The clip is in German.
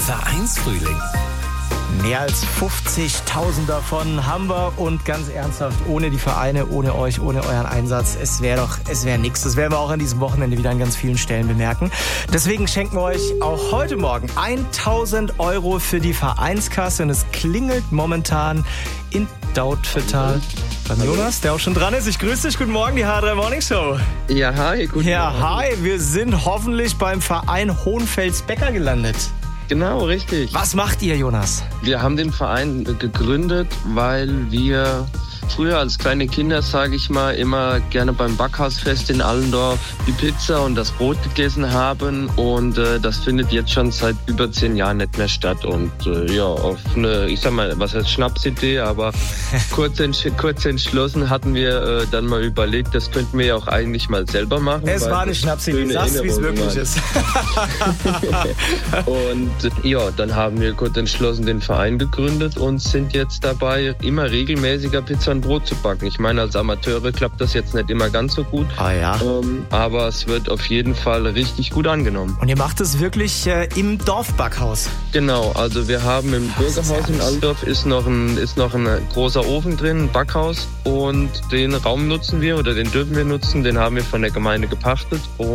Vereinsfrühling. Mehr als 50.000 davon haben wir und ganz ernsthaft, ohne die Vereine, ohne euch, ohne euren Einsatz, es wäre nichts. Das werden wir auch an diesem Wochenende wieder an ganz vielen Stellen bemerken. Deswegen schenken wir euch auch heute Morgen 1.000 € für die Vereinskasse und es klingelt momentan in Dautphetal beim Jonas, der auch schon dran ist. Ich grüße dich, guten Morgen, die H3 Morning Show. Ja, hi, guten Morgen. Ja, hi, wir sind hoffentlich beim Verein Hohenfels-Becker gelandet. Genau, richtig. Was macht ihr, Jonas? Wir haben den Verein gegründet, weil wir früher als kleine Kinder, sage ich mal, immer gerne beim Backhausfest in Allendorf die Pizza und das Brot gegessen haben. Und das findet jetzt schon seit über 10 Jahren nicht mehr statt. Und auf eine, ich sag mal, was heißt Schnapsidee, aber kurz entschlossen hatten wir dann mal überlegt, das könnten wir ja auch eigentlich mal selber machen. Es war eine Schnapsidee, sagst, wie es wirklich ist. Und dann haben wir kurz entschlossen den Verein gegründet und sind jetzt dabei, immer regelmäßiger Pizza und Brot zu backen. Ich meine, als Amateure klappt das jetzt nicht immer ganz so gut. Ah ja. Aber es wird auf jeden Fall richtig gut angenommen. Und ihr macht es wirklich im Dorfbackhaus? Genau, also wir haben im Bürgerhaus in Allendorf ist noch ein großer Ofen drin, ein Backhaus. Und den Raum nutzen wir oder den dürfen wir nutzen. Den haben wir von der Gemeinde gepachtet.